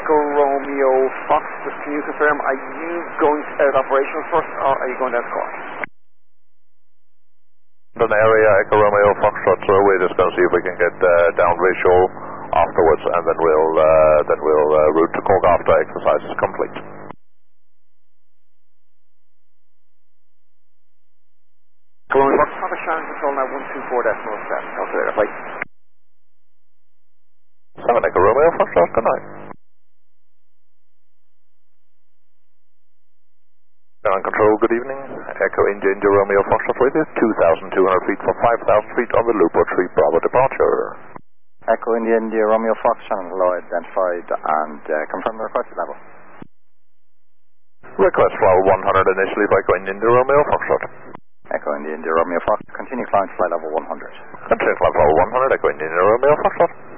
Echo Romeo Fox, just can you confirm, are you going out operational first or are you going down to Cork? An area, Echo Romeo Foxtrot, so we're just going to see if we can get down visual afterwards, and then we'll route to Cork after exercise is complete. Echo Romeo Fox, have a Shannon control now 124.7. I'll say that, bye. 7 Echo Romeo Foxtrot, good night. Ground control, good evening. Echo India Romeo Foxtrot with you, 2,200 feet for 5,000 feet on the Newport Street Bravo departure. Echo India Romeo Fox, Shannon hello, identified and confirm the requested level. Request flow 100 initially for Echo India Romeo Foxtrot. Echo India Romeo Fox, continue climb to flight level 100. Continue climb level 100, Echo India Romeo Foxtrot.